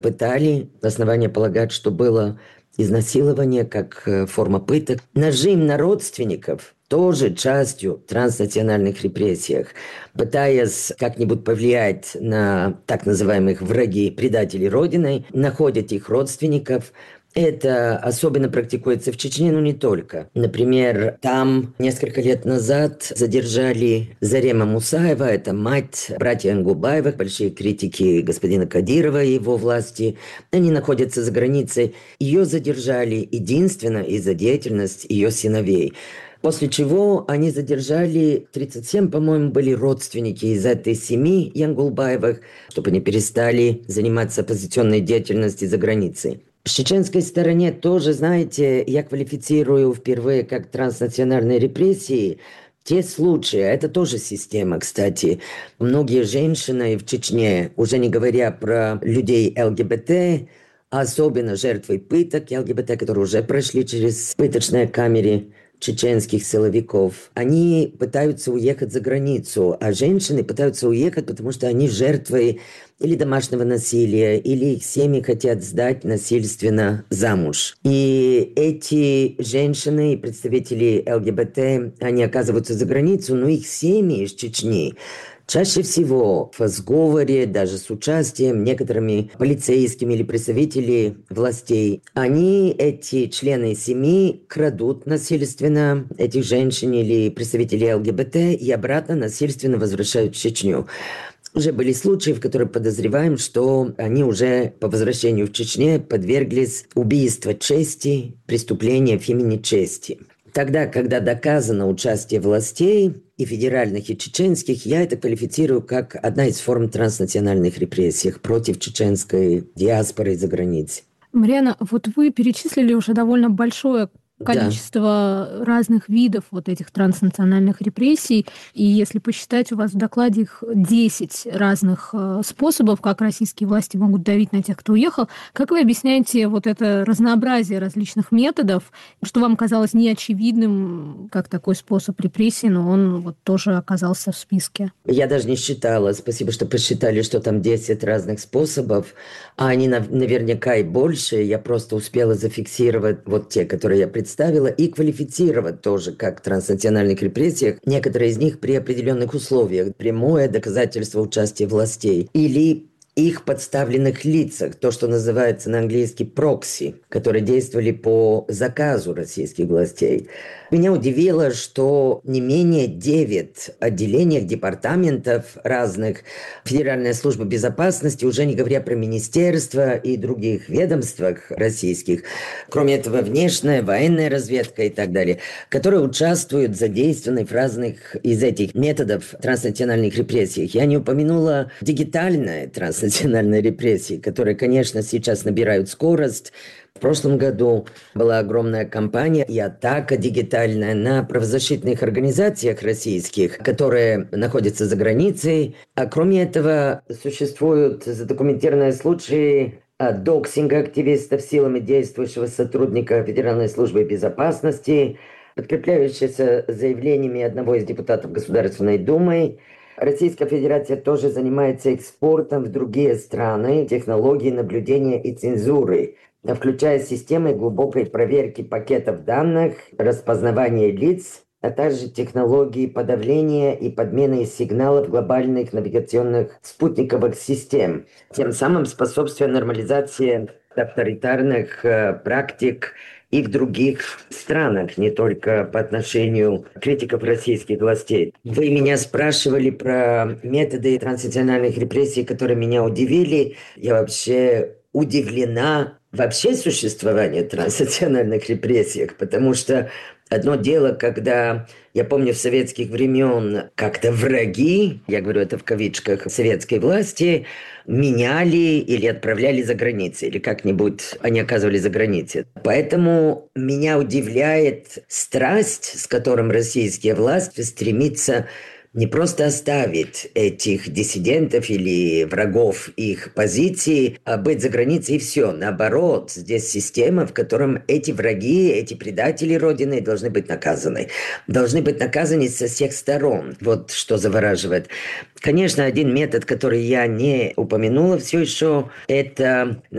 пытали. Основания полагать, что было изнасилование как форма пыток. Нажим на родственников тоже частью транснациональных репрессиях, пытаясь как-нибудь повлиять на так называемых враги, предателей Родины, находят их родственников. Это особенно практикуется в Чечне, но не только. Например, там несколько лет назад задержали Зарема Мусаева, это мать братьев Ангубаевых, большие критики господина Кадирова и его власти. Они находятся за границей. Ее задержали единственно из-за деятельности ее сыновей. После чего они задержали 37, по-моему, были родственники из этой семьи Янгулбаевых, чтобы они перестали заниматься оппозиционной деятельностью за границей. В чеченской стороне тоже, знаете, я квалифицирую впервые как транснациональные репрессии те случаи, это тоже система, кстати. Многие женщины в Чечне, уже не говоря про людей ЛГБТ, особенно жертвы пыток ЛГБТ, которые уже прошли через пыточные камеры чеченских силовиков, они пытаются уехать за границу, а женщины пытаются уехать, потому что они жертвы или домашнего насилия, или их семьи хотят сдать насильственно замуж. И эти женщины, представители ЛГБТ, они оказываются за границу, но их семьи из Чечни чаще всего в сговоре, даже с участием некоторыми полицейскими или представителей властей, они, эти члены семьи, крадут насильственно этих женщин или представителей ЛГБТ и обратно насильственно возвращают в Чечню. Уже были случаи, в которых подозреваем, что они уже по возвращению в Чечне подверглись убийству чести, преступления в имени чести. Тогда, когда доказано участие властей, и федеральных, и чеченских, я это квалифицирую как одна из форм транснациональных репрессий против чеченской диаспоры за границей. Марьяна, вот вы перечислили уже довольно большое количество разных видов вот этих транснациональных репрессий. И если посчитать, у вас в докладе их 10 разных способов, как российские власти могут давить на тех, кто уехал. Как вы объясняете вот это разнообразие различных методов, что вам казалось неочевидным, как такой способ репрессий, но он вот тоже оказался в списке? Я даже не считала. Спасибо, что посчитали, что там 10 разных способов. А они наверняка и больше. Я просто успела зафиксировать вот те, которые я представила, и квалифицировать тоже как в транснациональных репрессиях, некоторые из них при определенных условиях. Прямое доказательство участия властей или их подставленных лицах, то, что называется на английский прокси, которые действовали по заказу российских властей. Меня удивило, что не менее 9 отделений, департаментов разных Федеральной службы безопасности, уже не говоря про министерства и других ведомствах российских, кроме этого внешняя, военная разведка и так далее, которые участвуют, задействованы в разных из этих методов транснациональных репрессий. Я не упомянула дигитальные транснациональные репрессии, которые, конечно, сейчас набирают скорость. В прошлом году была огромная кампания и атака дигитальная на правозащитных организациях российских, которые находятся за границей. А кроме этого, существуют задокументированные случаи доксинга активистов силами действующего сотрудника Федеральной службы безопасности, подкрепляющиеся заявлениями одного из депутатов Государственной Думы. Российская Федерация тоже занимается экспортом в другие страны технологий наблюдения и цензуры, включая системы глубокой проверки пакетов данных, распознавания лиц, а также технологии подавления и подмены сигналов глобальных навигационных спутниковых систем, тем самым способствуя нормализации авторитарных практик и в других странах, не только по отношению критиков российских властей. Вы меня спрашивали про методы транснациональных репрессий, которые меня удивили. Я вообще удивлена вообще существованию транснациональных репрессий, потому что одно дело, когда, я помню, в советских времен как-то враги, я говорю это в кавычках, советской власти, меняли или отправляли за границей, или как-нибудь они оказывались за границей. Поэтому меня удивляет страсть, с которым российские власти стремятся не просто оставить этих диссидентов или врагов их позиции, а быть за границей и все. Наоборот, здесь система, в котором эти враги, эти предатели Родины должны быть наказаны. Должны быть наказаны со всех сторон. Вот что завораживает. Конечно, один метод, который я не упомянула все еще, это